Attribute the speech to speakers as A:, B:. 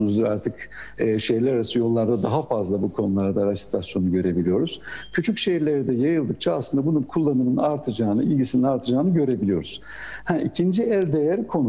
A: artık şehirler arası yollarda daha fazla bu konularda araç istasyonu görebiliyoruz. Küçük şehirlere de yayıldıkça aslında bunun kullanımının artacağını, ilgisinin artacağını görebiliyoruz. İkinci el değer konu